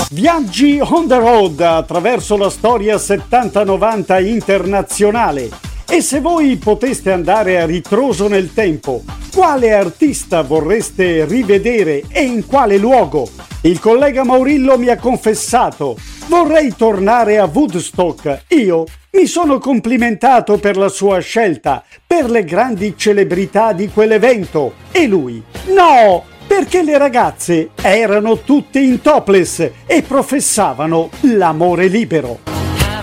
Viaggi on the road attraverso la storia 70-90 internazionale. E se voi poteste andare a ritroso nel tempo, quale artista vorreste rivedere e in quale luogo? Il collega Maurillo mi ha confessato: vorrei tornare a Woodstock. Io mi sono complimentato per la sua scelta, per le grandi celebrità di quell'evento. E lui: no! Perché le ragazze erano tutte in topless e professavano l'amore libero.